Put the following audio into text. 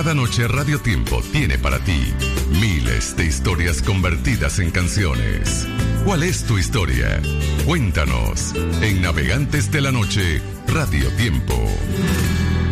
Cada noche Radio Tiempo tiene para ti miles de historias convertidas en canciones. ¿Cuál es tu historia? Cuéntanos en Navegantes de la Noche, Radio Tiempo.